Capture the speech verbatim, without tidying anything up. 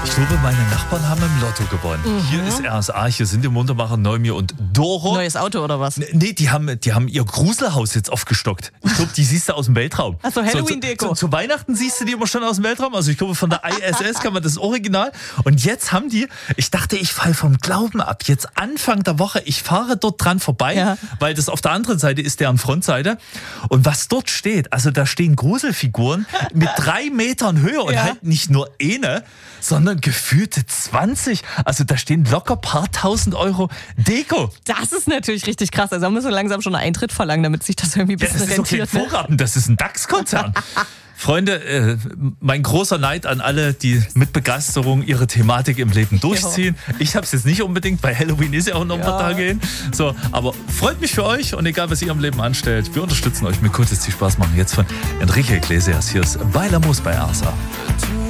Ich glaube, meine Nachbarn haben im Lotto gewonnen. Mhm. Hier ist R S A, hier sind die Muntermacher Neumir und Doro. Neues Auto oder was? Nee, die haben, die haben ihr Gruselhaus jetzt aufgestockt. Ich glaube, die siehst du aus dem Weltraum. Achso, Halloween-Deko. So, zu, zu, zu Weihnachten siehst du die immer schon aus dem Weltraum. Also ich glaube, von der I S S kann man das Original. Und jetzt haben die, ich dachte, ich falle vom Glauben ab. Jetzt Anfang der Woche, ich fahre dort dran vorbei, ja. weil das auf der anderen Seite ist, deren Frontseite. Und was dort steht, also da stehen Gruselfiguren mit drei Metern Höhe und ja. halt nicht nur eine, sondern gefühlte zwanzig. Also da stehen locker paar tausend Euro Deko. Das ist natürlich richtig krass. Also da müssen wir langsam schon einen Eintritt verlangen, damit sich das irgendwie ein bisschen ja, das rentiert. Das ist doch kein Vorraten, das ist ein DAX-Konzern. Freunde, äh, mein großer Neid an alle, die mit Begeisterung ihre Thematik im Leben durchziehen. Ja. Ich habe es jetzt nicht unbedingt, weil Halloween ist ja auch noch ein paar Tage hin. So, aber freut mich für euch und egal, was ihr im Leben anstellt, wir unterstützen euch mit Kunst, die Spaß machen. Jetzt von Enrique Iglesias. Hier ist Bailamos bei R S A.